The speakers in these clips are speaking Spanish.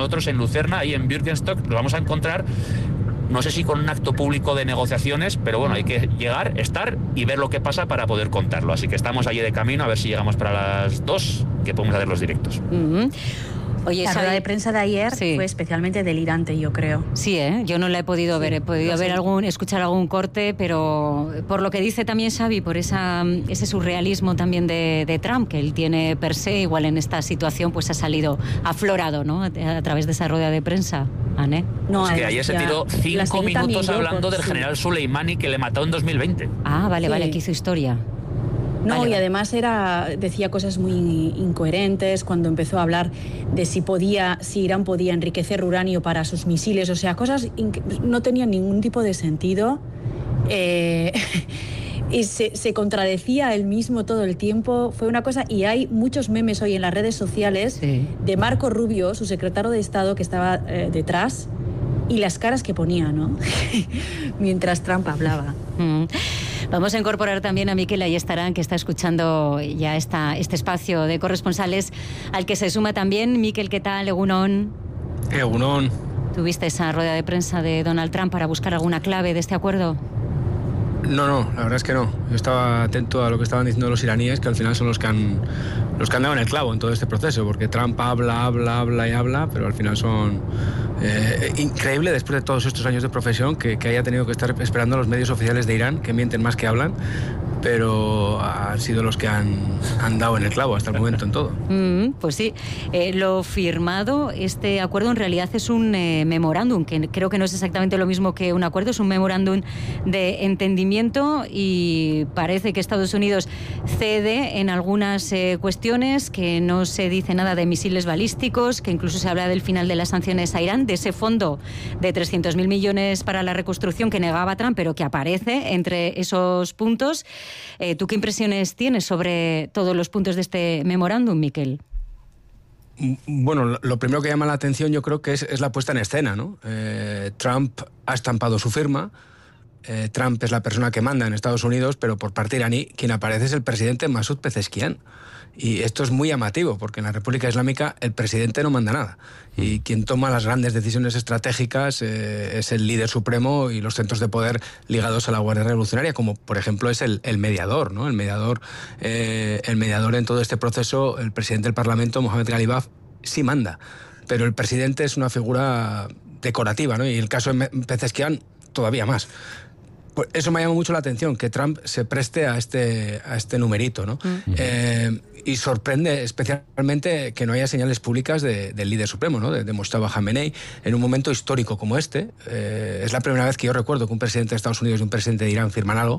nosotros en Lucerna, ahí en Birkenstock, nos vamos a encontrar, no sé si con un acto público de negociaciones, pero bueno, hay que llegar, estar y ver lo que pasa para poder contarlo. Así que estamos allí de camino, a ver si llegamos para las 2, que podemos hacer los directos. Oye, la rueda de prensa de ayer fue especialmente delirante, yo creo. Sí, yo no la he podido ver, he podido escuchar algún corte, pero por lo que dice también Xavi, por ese surrealismo también de Trump, que él tiene per se, igual en esta situación, pues ha salido aflorado, ¿no? A través de esa rueda de prensa, Anne. No, es que ayer se tiró 5 minutos hablando del general Soleimani, que le mató en 2020. Ah, vale, que hizo historia. No, vale. Y además decía cosas muy incoherentes cuando empezó a hablar de si Irán podía enriquecer uranio para sus misiles, o sea, cosas no tenían ningún tipo de sentido. Y se contradecía él mismo todo el tiempo. Fue una cosa, y hay muchos memes hoy en las redes sociales de Marco Rubio, su secretario de Estado, que estaba detrás, y las caras que ponía, ¿no? Mientras Trump hablaba. Vamos a incorporar también a Mikel Ayestarán, que está escuchando ya este espacio de corresponsales, al que se suma también. Mikel, ¿qué tal? Egunon. Egunon. ¿Tuviste esa rueda de prensa de Donald Trump para buscar alguna clave de este acuerdo? No, la verdad es que no. Yo estaba atento a lo que estaban diciendo los iraníes, que al final son los que han dado en el clavo en todo este proceso, porque Trump habla, pero al final son... increíble, después de todos estos años de profesión, que haya tenido que estar esperando a los medios oficiales de Irán, que mienten más que hablan, pero han sido los que han dado en el clavo hasta el momento en todo. Pues sí, lo firmado, este acuerdo en realidad es un memorándum, que creo que no es exactamente lo mismo que un acuerdo, es un memorándum de entendimiento, y parece que Estados Unidos cede en algunas cuestiones, que no se dice nada de misiles balísticos, que incluso se habla del final de las sanciones a Irán, de ese fondo de 300.000 millones para la reconstrucción que negaba Trump, pero que aparece entre esos puntos. ¿Tú qué impresiones tienes sobre todos los puntos de este memorándum, Mikel? Bueno, lo primero que llama la atención yo creo que es la puesta en escena, ¿no? Trump ha estampado su firma. Trump es la persona que manda en Estados Unidos, pero por parte iraní quien aparece es el presidente Masoud Pezeshkian. Y esto es muy llamativo, porque en la República Islámica el presidente no manda nada. Y quien toma las grandes decisiones estratégicas es el líder supremo y los centros de poder ligados a la Guardia Revolucionaria, como por ejemplo es el mediador, ¿no? El mediador en todo este proceso, el presidente del Parlamento, Mohammad Ghalibaf, sí manda. Pero el presidente es una figura decorativa, ¿no? Y el caso de Pezeshkian todavía más. Pues eso me llama mucho la atención, que Trump se preste a este numerito, ¿no? Y sorprende especialmente que no haya señales públicas del líder supremo, ¿no? De Mojtaba Khamenei, en un momento histórico como este. Es la primera vez que yo recuerdo que un presidente de Estados Unidos y un presidente de Irán firman algo,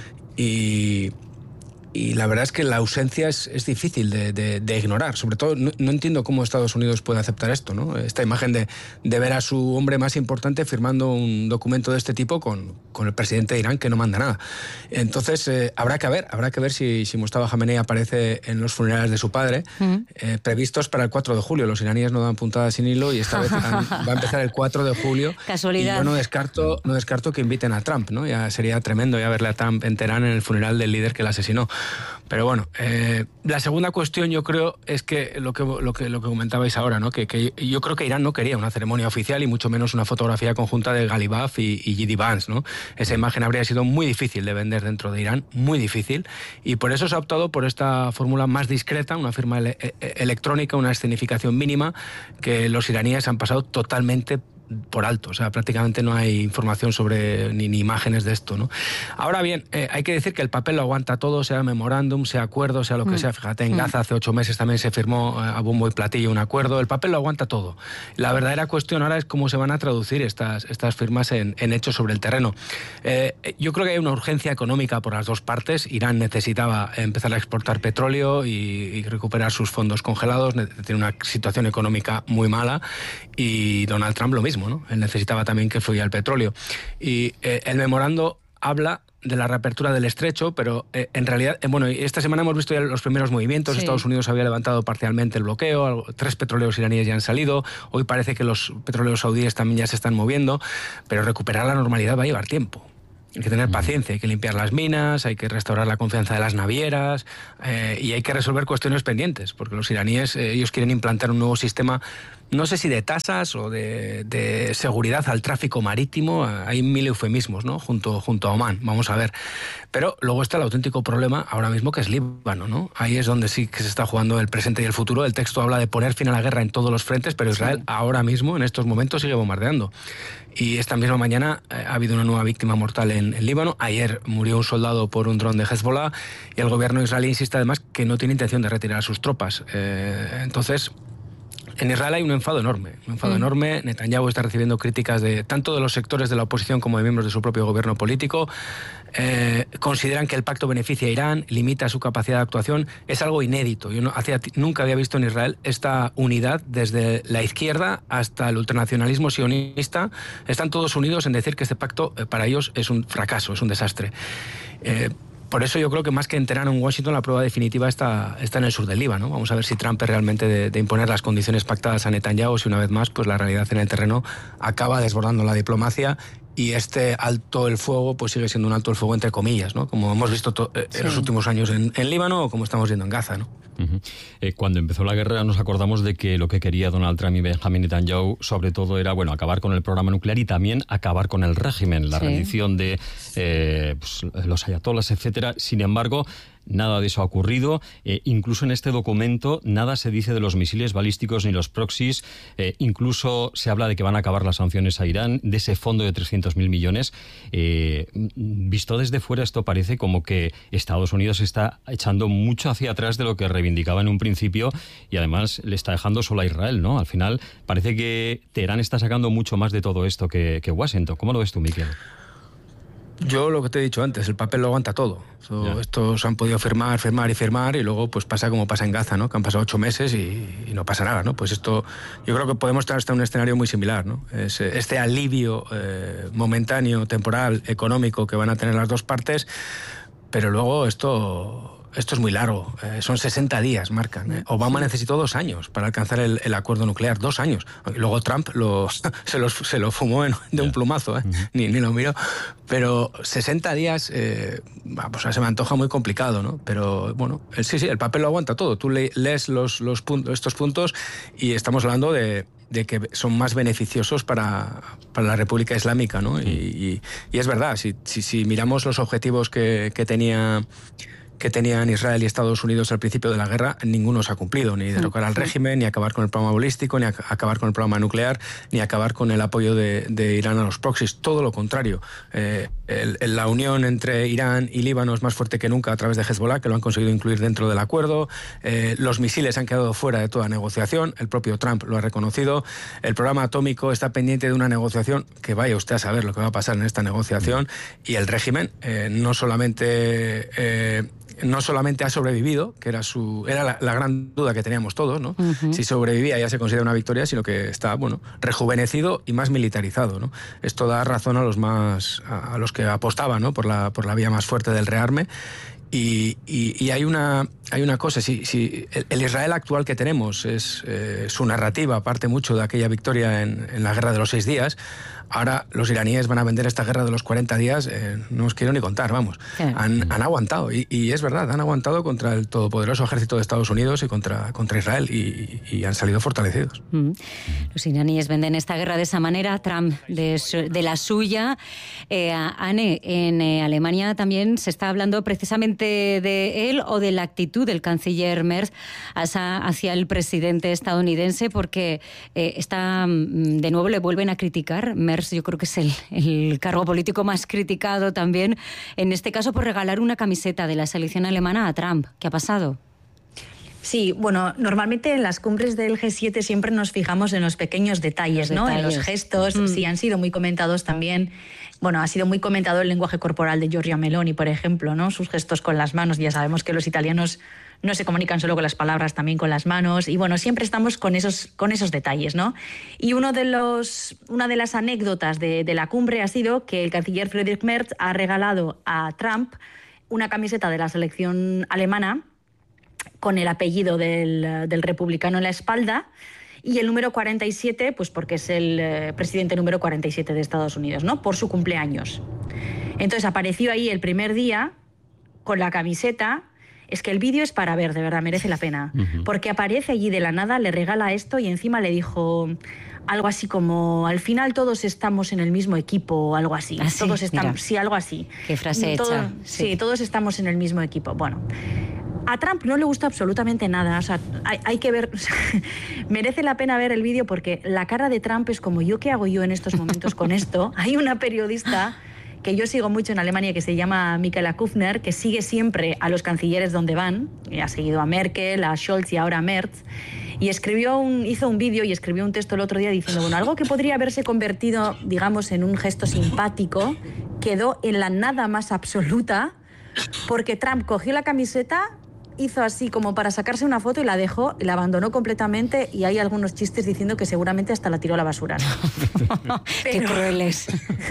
y la verdad es que la ausencia es difícil de ignorar. Sobre todo, no entiendo cómo Estados Unidos puede aceptar esto, ¿no? Esta imagen de ver a su hombre más importante firmando un documento de este tipo con el presidente de Irán, que no manda nada. Entonces, habrá que ver si Mojtaba Khamenei aparece en los funerales de su padre, previstos para el 4 de julio. Los iraníes no dan puntadas sin hilo, y esta vez va a empezar el 4 de julio. Casualidad. Y yo no descarto que inviten a Trump, ¿no? Ya sería tremendo ya verle a Trump en Teherán en el funeral del líder que la asesinó. Pero bueno, la segunda cuestión yo creo es que lo que comentabais ahora, ¿no? Que yo creo que Irán no quería una ceremonia oficial y mucho menos una fotografía conjunta de Ghalibaf y J.D. Vance, ¿no? Esa imagen habría sido muy difícil de vender dentro de Irán, muy difícil, y por eso se ha optado por esta fórmula más discreta, una firma electrónica, una escenificación mínima, que los iraníes han pasado totalmente por alto. O sea, prácticamente no hay información sobre ni imágenes de esto, ¿no? Ahora bien, hay que decir que el papel lo aguanta todo, sea memorándum, sea acuerdo, sea lo que sea. Fíjate, en Gaza hace 8 meses también se firmó a bombo y platillo un acuerdo. El papel lo aguanta todo. La verdadera cuestión ahora es cómo se van a traducir estas firmas en hechos sobre el terreno. Yo creo que hay una urgencia económica por las dos partes. Irán necesitaba empezar a exportar petróleo y recuperar sus fondos congelados. Tiene una situación económica muy mala, y Donald Trump lo mismo, ¿no? Él necesitaba también que fluya el petróleo. Y el memorando habla de la reapertura del estrecho, pero en realidad, esta semana hemos visto ya los primeros movimientos. Sí. Estados Unidos había levantado parcialmente el bloqueo, 3 petroleros iraníes ya han salido, hoy parece que los petroleros saudíes también ya se están moviendo, pero recuperar la normalidad va a llevar tiempo. Hay que tener paciencia, hay que limpiar las minas, hay que restaurar la confianza de las navieras, y hay que resolver cuestiones pendientes, porque los iraníes, ellos quieren implantar un nuevo sistema no sé si de tasas o de seguridad al tráfico marítimo. Hay mil eufemismos, ¿no? Junto a Omán, vamos a ver. Pero luego está el auténtico problema ahora mismo, que es Líbano, ¿no? Ahí es donde sí que se está jugando el presente y el futuro. El texto habla de poner fin a la guerra en todos los frentes, pero Israel ahora mismo, en estos momentos, sigue bombardeando. Y esta misma mañana ha habido una nueva víctima mortal en Líbano. Ayer murió un soldado por un dron de Hezbollah, y el gobierno israelí insiste además que no tiene intención de retirar a sus tropas. Entonces, en Israel hay un enfado enorme. Netanyahu está recibiendo críticas tanto de los sectores de la oposición como de miembros de su propio gobierno político. Consideran que el pacto beneficia a Irán, limita su capacidad de actuación. Es algo inédito. Yo nunca había visto en Israel esta unidad, desde la izquierda hasta el ultranacionalismo sionista. Están todos unidos en decir que este pacto para ellos es un fracaso, es un desastre. Por eso yo creo que más que en Teherán o en Washington, la prueba definitiva está en el sur del Líbano. Vamos a ver si Trump es realmente de imponer las condiciones pactadas a Netanyahu, si una vez más pues la realidad en el terreno acaba desbordando la diplomacia, y este alto el fuego pues sigue siendo un alto el fuego entre comillas, ¿no? Como hemos visto en los últimos años en Líbano, o como estamos viendo en Gaza, ¿no? Cuando empezó la guerra nos acordamos de que lo que quería Donald Trump y Benjamin Netanyahu sobre todo era, bueno, acabar con el programa nuclear y también acabar con el régimen, la rendición de los ayatolás, etcétera. Sin embargo, nada de eso ha ocurrido. Incluso en este documento nada se dice de los misiles balísticos ni los proxies. Incluso se habla de que van a acabar las sanciones a Irán, de ese fondo de 300.000 millones. Visto desde fuera, esto parece como que Estados Unidos está echando mucho hacia atrás de lo que reivindicaba en un principio, y además le está dejando solo a Israel, ¿no? Al final parece que Teherán está sacando mucho más de todo esto que Washington. ¿Cómo lo ves tú, Miquel? Yo lo que te he dicho antes, el papel lo aguanta todo. Estos han podido firmar, y luego pues pasa como pasa en Gaza, ¿no? Que han pasado 8 meses y no pasa nada, ¿no? Pues esto, yo creo que podemos estar hasta un escenario muy similar, ¿no? Este alivio momentáneo, temporal, económico que van a tener las dos partes, pero luego esto es muy largo. Son 60 días, marcan. Obama necesitó 2 años para alcanzar el acuerdo nuclear, 2 años. Luego Trump se lo fumó de un plumazo, ni lo miró. Pero 60 días, se me antoja muy complicado, ¿no? Pero bueno, sí, el papel lo aguanta todo. Tú lees estos puntos y estamos hablando de que son más beneficiosos para la República Islámica, ¿no? Y es verdad, si miramos los objetivos que tenían Israel y Estados Unidos al principio de la guerra, ninguno se ha cumplido, ni derrocar al régimen, ni acabar con el programa balístico, ni acabar con el programa nuclear, ni acabar con el apoyo de Irán a los proxies. Todo lo contrario. La unión entre Irán y Líbano es más fuerte que nunca a través de Hezbollah, que lo han conseguido incluir dentro del acuerdo. Los misiles han quedado fuera de toda negociación, el propio Trump lo ha reconocido. El programa atómico está pendiente de una negociación, que vaya usted a saber lo que va a pasar en esta negociación, y el régimen no solamente ha sobrevivido, que era la gran duda que teníamos todos, ¿no? Si sobrevivía ya se considera una victoria, sino que está, rejuvenecido y más militarizado, ¿no? Esto da razón a los que apostaban, ¿no? por la vía más fuerte del rearme. Y hay una cosa, si el Israel actual que tenemos su narrativa parte mucho de aquella victoria en la guerra de los 6 días. Ahora los iraníes van a vender esta guerra de los 40 días, no os quiero ni contar, vamos. Han aguantado, y es verdad, han aguantado contra el todopoderoso ejército de Estados Unidos y contra Israel, y han salido fortalecidos. Los iraníes venden esta guerra de esa manera, Trump de la suya. Anne, en Alemania también se está hablando precisamente de él o de la actitud del canciller Merz hacia el presidente estadounidense, porque de nuevo le vuelven a criticar. Merz, yo creo que es el cargo político más criticado también, en este caso por regalar una camiseta de la selección alemana a Trump. ¿Qué ha pasado? Sí, bueno, normalmente en las cumbres del G7 siempre nos fijamos en los pequeños detalles, ¿no? En los gestos, sí, han sido muy comentados también. Bueno, ha sido muy comentado el lenguaje corporal de Giorgia Meloni, por ejemplo, ¿no? Sus gestos con las manos. Ya sabemos que los italianos no se comunican solo con las palabras, también con las manos. Y bueno, siempre estamos con esos detalles, ¿no? Y una de las anécdotas de la cumbre ha sido que el canciller Friedrich Merz ha regalado a Trump una camiseta de la selección alemana con el apellido del republicano en la espalda, y el número 47, pues porque es el presidente número 47 de Estados Unidos, ¿no? Por su cumpleaños. Entonces apareció ahí el primer día con la camiseta es que el vídeo es para ver, de verdad, merece la pena. Porque aparece allí de la nada, le regala esto y encima le dijo algo así como, al final todos estamos en el mismo equipo, o algo así. Ah, sí, todos estamos, mira. sí, algo así. Qué frase hecha. Sí, todos estamos en el mismo equipo. Bueno, a Trump no le gusta absolutamente nada. O sea, hay que ver, merece la pena ver el vídeo porque la cara de Trump es como ¿qué hago yo en estos momentos con esto? Hay una periodista que yo sigo mucho en Alemania que se llama Michaela Kufner, que sigue siempre a los cancilleres donde van, ha seguido a Merkel, a Scholz y ahora a Merz, y hizo un vídeo y escribió un texto el otro día diciendo, bueno, algo que podría haberse convertido, digamos, en un gesto simpático, quedó en la nada más absoluta, porque Trump cogió la camiseta, hizo así como para sacarse una foto y la dejó, la abandonó completamente, y hay algunos chistes diciendo que seguramente hasta la tiró a la basura. Qué crueles.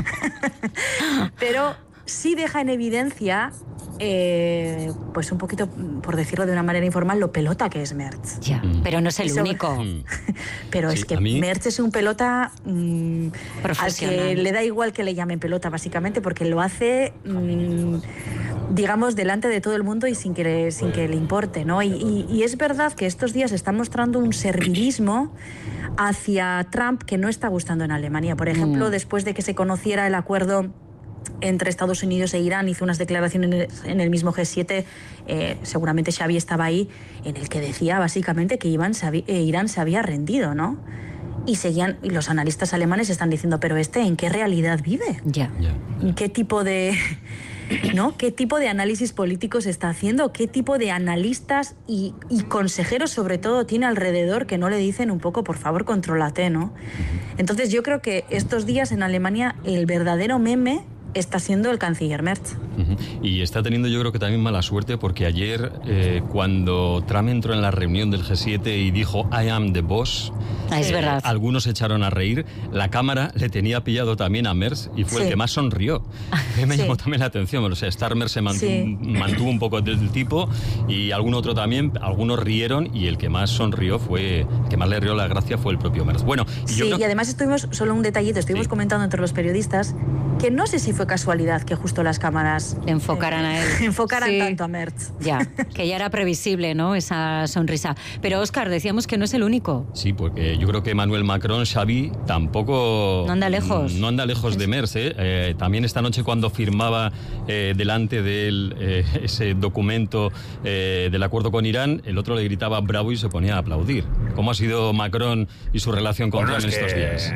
Pero sí deja en evidencia, pues un poquito, por decirlo de una manera informal, lo pelota que es Merz. Ya, pero no es el único. Pero Sí, es que mí... Merz es un pelota al que le da igual que le llamen pelota, básicamente, porque lo hace, digamos, delante de todo el mundo y sin que le importe, ¿no? Y es verdad que estos días están mostrando un servilismo hacia Trump que no está gustando en Alemania. Por ejemplo, después de que se conociera el acuerdo entre Estados Unidos e Irán, hizo unas declaraciones en el mismo G7, seguramente Xavi estaba ahí, en el que decía básicamente que Irán se había rendido, ¿no? Y los analistas alemanes están diciendo, pero ¿en qué realidad vive? Ya. ¿Qué tipo de... ¿no? ¿Qué tipo de análisis político se está haciendo? ¿Qué tipo de analistas y consejeros, sobre todo, tiene alrededor que no le dicen un poco, por favor, contrólate, ¿no? Entonces yo creo que estos días en Alemania el verdadero meme está siendo el canciller Merz. Y está teniendo, yo creo que también mala suerte, porque ayer cuando Trump entró en la reunión del G7 y dijo I am the boss, Es verdad. algunos se echaron a reír. La cámara le tenía pillado también a Merz y fue el que más sonrió. Me llamó también la atención. O sea, Starmer se mantuvo un poco del tipo, y algún otro también. Algunos rieron, y el que más sonrió el que más le rió la gracia fue el propio Merz. Bueno, y además solo un detallito, estuvimos comentando entre los periodistas que no sé si fue casualidad que justo las cámaras enfocaran a él. Enfocaran tanto a Merz. Ya, que ya era previsible, ¿no? Esa sonrisa. Pero, Óscar, decíamos que no es el único. Sí, porque yo creo que Emmanuel Macron, Xavi, tampoco... No anda lejos. No anda lejos de Merz, ¿eh? También esta noche, cuando firmaba delante de él ese documento del acuerdo con Irán, el otro le gritaba bravo y se ponía a aplaudir. ¿Cómo ha sido Macron y su relación con Trump en estos días?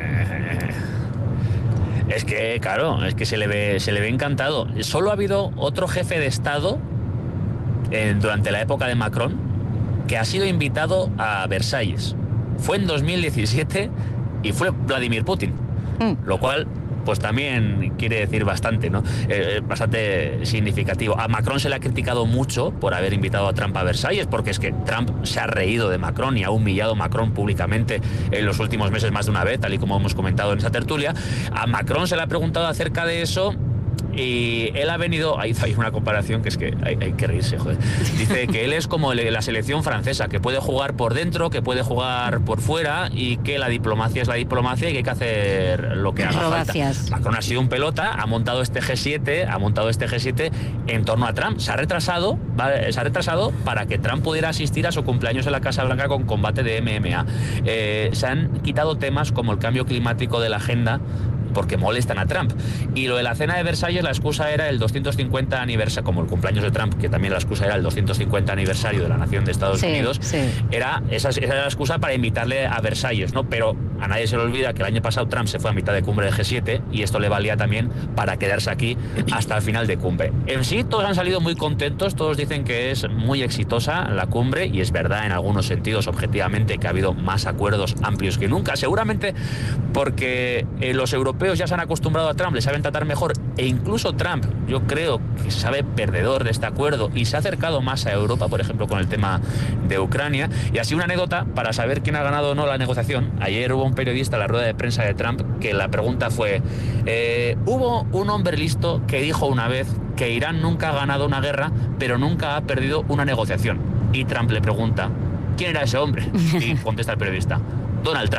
Es que, claro, es que se le ve encantado. Solo ha habido otro jefe de Estado durante la época de Macron que ha sido invitado a Versalles. Fue en 2017 y fue Vladimir Putin. Lo cual, pues también quiere decir bastante, ¿no? Bastante significativo. A Macron se le ha criticado mucho por haber invitado a Trump a Versalles, porque es que Trump se ha reído de Macron y ha humillado a Macron públicamente en los últimos meses más de una vez, tal y como hemos comentado en esa tertulia. A Macron se le ha preguntado acerca de eso, y él ha venido, hay una comparación que es que hay que reírse, joder. Dice que él es como la selección francesa, que puede jugar por dentro, que puede jugar por fuera, y que la diplomacia es la diplomacia y que hay que hacer lo que haga falta. Macron ha sido un pelota, ha montado este G7 en torno a Trump. Se ha retrasado para que Trump pudiera asistir a su cumpleaños en la Casa Blanca con combate de MMA. Se han quitado temas como el cambio climático de la agenda porque molestan a Trump. Y lo de la cena de Versalles, la excusa era el 250 aniversario, como el cumpleaños de Trump, que también la excusa era el 250 aniversario de la nación de Estados Unidos. Esa era la excusa para invitarle a Versalles, ¿no? Pero a nadie se le olvida que el año pasado Trump se fue a mitad de cumbre del G7 y esto le valía también para quedarse aquí hasta el final de cumbre. En sí, todos han salido muy contentos, todos dicen que es muy exitosa la cumbre, y es verdad en algunos sentidos, objetivamente, que ha habido más acuerdos amplios que nunca, seguramente porque los europeos ya se han acostumbrado a Trump, le saben tratar mejor, e incluso Trump, yo creo que se sabe perdedor de este acuerdo y se ha acercado más a Europa, por ejemplo, con el tema de Ucrania. Y así una anécdota para saber quién ha ganado o no la negociación. Ayer hubo un periodista en la rueda de prensa de Trump que la pregunta fue, hubo un hombre listo que dijo una vez que Irán nunca ha ganado una guerra, pero nunca ha perdido una negociación. Y Trump le pregunta, ¿quién era ese hombre? Y contesta el periodista, Donald Trump.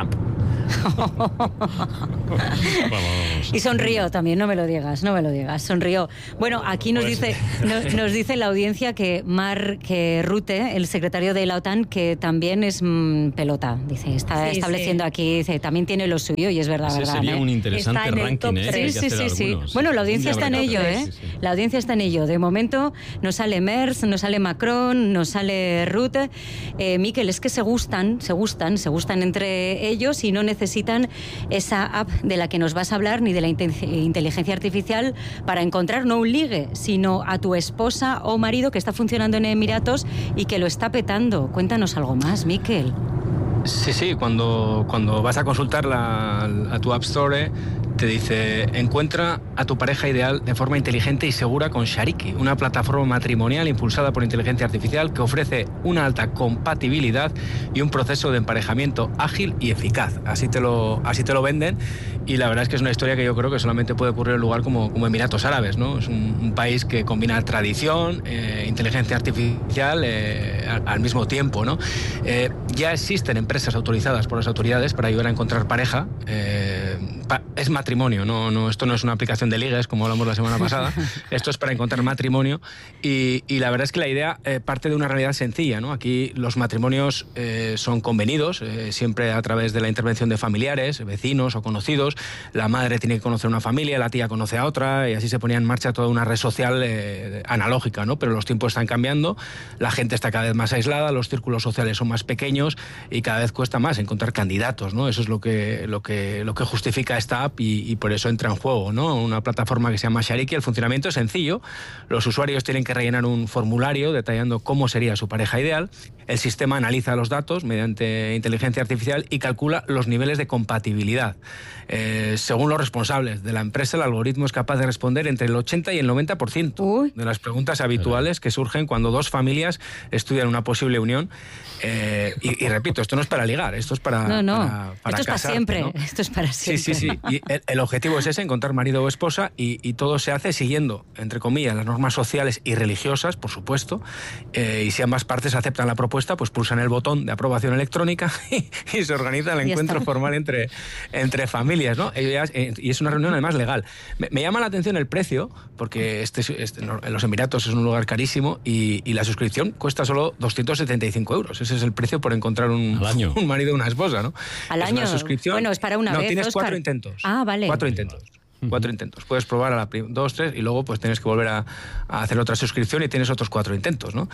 Y sonrió también, no me lo digas, sonrió. Bueno, aquí nos dice la audiencia que Mark Rutte, el secretario de la OTAN, que también es pelota, dice, está estableciendo aquí, dice, también tiene lo suyo, y es verdad, Ese sería un interesante ranking, Sí. Bueno, la audiencia está en ello, La audiencia está en ello. De momento nos sale Merz, nos sale Macron, nos sale Rutte. Miquel, es que se gustan entre ellos y no necesitan esa app de la que nos vas a hablar, ni de la inteligencia artificial, para encontrar no un ligue, sino a tu esposa o marido que está funcionando en Emiratos y que lo está petando. Cuéntanos algo más, Miquel. Sí, cuando vas a consultar a tu App Store, te dice: encuentra a tu pareja ideal de forma inteligente y segura con Shariki, una plataforma matrimonial impulsada por inteligencia artificial que ofrece una alta compatibilidad y un proceso de emparejamiento ágil y eficaz. Así te lo venden, y la verdad es que es una historia que yo creo que solamente puede ocurrir en un lugar como Emiratos Árabes, ¿no? Es un país que combina tradición, inteligencia artificial al mismo tiempo, ¿no? Ya existen empresas autorizadas por las autoridades para ayudar a encontrar pareja. Es matrimonio, esto no es una aplicación de ligues como hablamos la semana pasada. Esto es para encontrar matrimonio, y la verdad es que la idea parte de una realidad sencilla, ¿no? Aquí los matrimonios son convenidos, siempre a través de la intervención de familiares, vecinos o conocidos. La madre tiene que conocer una familia, la tía conoce a otra, y así se ponía en marcha toda una red social analógica, ¿no? Pero los tiempos están cambiando, la gente está cada vez más aislada, los círculos sociales son más pequeños y cada vez cuesta más encontrar candidatos, ¿no? Eso es lo que justifica esta app, y por eso entra en juego, ¿no? Una plataforma que se llama Shariki. El funcionamiento es sencillo. Los usuarios tienen que rellenar un formulario detallando cómo sería su pareja ideal. El sistema analiza los datos mediante inteligencia artificial y calcula los niveles de compatibilidad. Según los responsables de la empresa, el algoritmo es capaz de responder entre el 80 y el 90% de las preguntas habituales que surgen cuando dos familias estudian una posible unión. Y repito, esto no es para ligar, esto es para esto es casarte, para siempre, ¿no? Esto es para siempre. Sí. Y el objetivo es ese, encontrar marido o esposa, y todo se hace siguiendo, entre comillas, las normas sociales y religiosas, por supuesto, y si ambas partes aceptan la propuesta, pues pulsan el botón de aprobación electrónica y se organiza el encuentro formal entre familias, ¿no? Y es una reunión además legal. Me llama la atención el precio, porque en los Emiratos es un lugar carísimo, y la suscripción cuesta solo 275 euros. Ese es el precio por encontrar un marido o una esposa, ¿no? Al año. Una suscripción. Bueno, es para una vez, tienes Óscar. 4 intentos. Ah, vale. 4 intentos. 4 intentos. Puedes probar a la 2, 3 y luego pues tienes que volver a hacer otra suscripción y tienes otros 4 intentos, ¿no?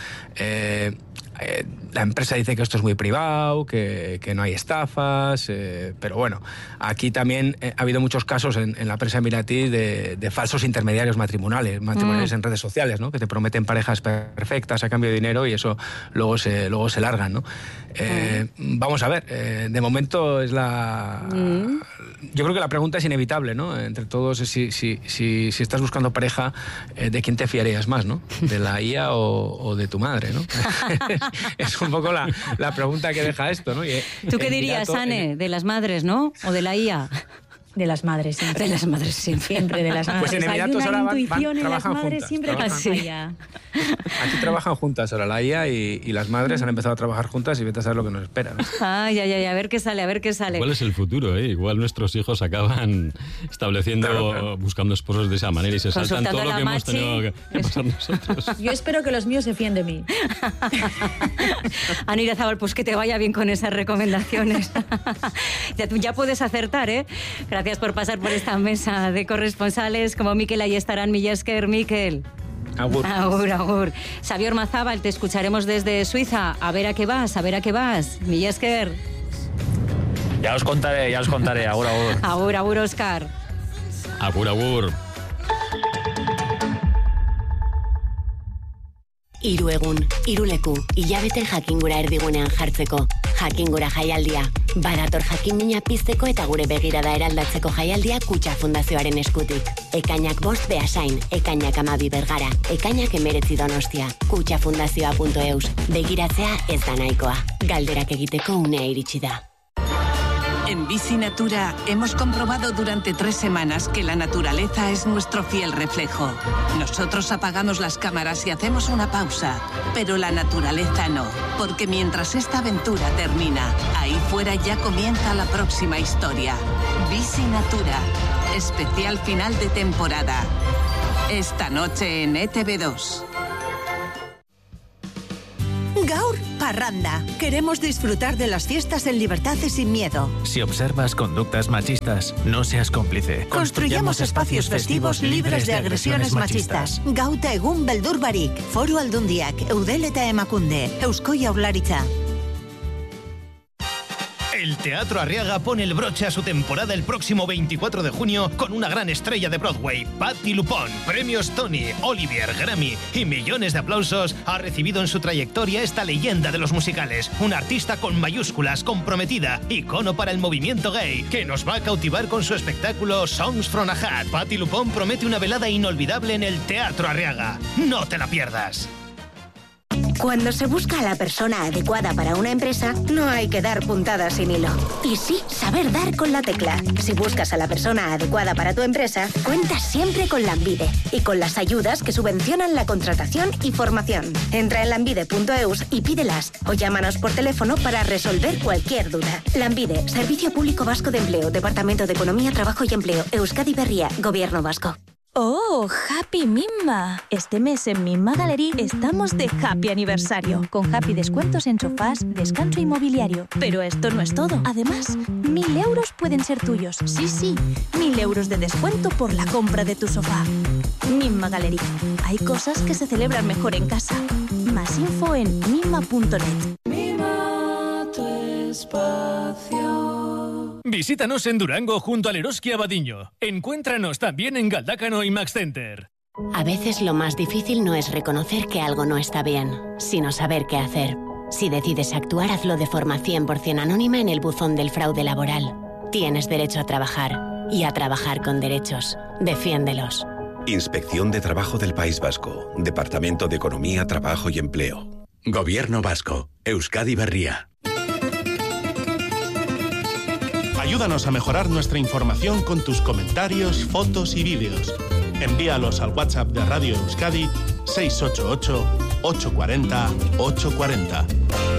La empresa dice que esto es muy privado, que no hay estafas, pero bueno, aquí también ha habido muchos casos en la prensa emiratí de falsos intermediarios matrimoniales en redes sociales, ¿no? Que te prometen parejas perfectas a cambio de dinero y eso luego se largan, ¿no? Vamos a ver, de momento es yo creo que la pregunta es inevitable, ¿no? Entre todos, si estás buscando pareja, ¿de quién te fiarías más, no? ¿De la IA o de tu madre, no? Es un poco la pregunta que deja esto, ¿no? ¿Tú qué dirías, Anne? ¿De las madres, no? ¿O de la IA? De las madres, siempre. De las madres, siempre de las madres. Pues en Emiratos ahora trabajan juntas. Siempre Aquí trabajan juntas ahora la IA y las madres han empezado a trabajar juntas y vete a saber lo que nos espera, ¿no? Ay, a ver qué sale. ¿Cuál es el futuro, Igual nuestros hijos acaban estableciendo, buscando esposos de esa manera y se saltan todo lo que hemos tenido que pasar nosotros. Yo espero que los míos se fíen de mí. Ana Irazabal, pues que te vaya bien con esas recomendaciones. Ya puedes acertar, Gracias por pasar por esta mesa de corresponsales. Como Miquel, ahí estarán. Mila esker, Miquel. Agur. Agur. Xabier Ormazábal, te escucharemos desde Suiza. A ver a qué vas. Mila esker. Ya os contaré. Agur. Agur, Óscar. Agur. Hiru egun, hiru leku, hilabete jakingura erdigunean jartzeko. Jakingura jaialdia. Badator jakinmina pizteko eta gure begirada eraldatzeko jaialdia Kutxa Fundazioaren eskutik. Ekainak 5 Beasain, ekainak 12 Bergara, ekainak 19 Donostia. kutxafundazioa.eus. Begiratzea ez da nahikoa. Galderak egiteko unea iritsi da. En Bici Natura hemos comprobado durante 3 semanas que la naturaleza es nuestro fiel reflejo. Nosotros apagamos las cámaras y hacemos una pausa, pero la naturaleza no, porque mientras esta aventura termina, ahí fuera ya comienza la próxima historia. Bici Natura, especial final de temporada. Esta noche en ETV2. Gaur Parranda. Queremos disfrutar de las fiestas en libertad y sin miedo. Si observas conductas machistas, no seas cómplice. Construyamos espacios festivos libres de agresiones machistas. Gauta egun beldur barik. Foru Aldundiak, Eudel eta Emakunde, Eusko Jaurlaritza. El Teatro Arriaga pone el broche a su temporada el próximo 24 de junio con una gran estrella de Broadway, Patti LuPone. Premios Tony, Olivier, Grammy y millones de aplausos ha recibido en su trayectoria esta leyenda de los musicales. Una artista con mayúsculas, comprometida, icono para el movimiento gay, que nos va a cautivar con su espectáculo Songs from a Hat. Patti LuPone promete una velada inolvidable en el Teatro Arriaga. ¡No te la pierdas! Cuando se busca a la persona adecuada para una empresa, no hay que dar puntadas sin hilo. Y sí, saber dar con la tecla. Si buscas a la persona adecuada para tu empresa, cuentas siempre con Lanbide y con las ayudas que subvencionan la contratación y formación. Entra en lanbide.eus y pídelas o llámanos por teléfono para resolver cualquier duda. Lanbide, Servicio Público Vasco de Empleo, Departamento de Economía, Trabajo y Empleo, Euskadi Berria, Gobierno Vasco. ¡Oh, Happy Mimma! Este mes en Mimma Gallery estamos de happy aniversario, con happy descuentos en sofás, descanso inmobiliario. Pero esto no es todo. Además, 1.000 euros pueden ser tuyos. Sí, 1.000 euros de descuento por la compra de tu sofá. Mimma Gallery. Hay cosas que se celebran mejor en casa. Más info en mimma.net. Mima tu espacio. Visítanos en Durango junto al Eroski Abadiño. Encuéntranos también en Galdácano y Max Center. A veces lo más difícil no es reconocer que algo no está bien, sino saber qué hacer. Si decides actuar, hazlo de forma 100% anónima en el buzón del fraude laboral. Tienes derecho a trabajar y a trabajar con derechos. Defiéndelos. Inspección de Trabajo del País Vasco. Departamento de Economía, Trabajo y Empleo. Gobierno Vasco. Euskadi Berria. Ayúdanos a mejorar nuestra información con tus comentarios, fotos y vídeos. Envíalos al WhatsApp de Radio Euskadi 688 840 840.